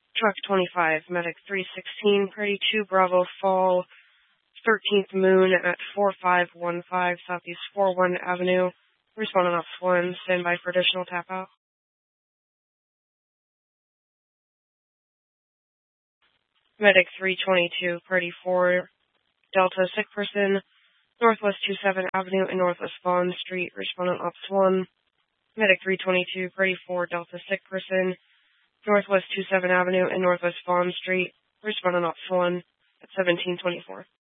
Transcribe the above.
Truck 25, Medic 316, Party 2, Bravo, Fall, 13th Moon at 4515 Southeast 41 Avenue. Responding off 1, stand by for additional tap out. Medic 322, Party 4, Delta, sick person, Northwest 27 Avenue and Northwest Vaughn Street. Respondent Ops 1. Medic 322, Party 4, Delta, sick person, Northwest 27 Avenue and Northwest Vaughn Street. Respondent Ops 1 at 1724.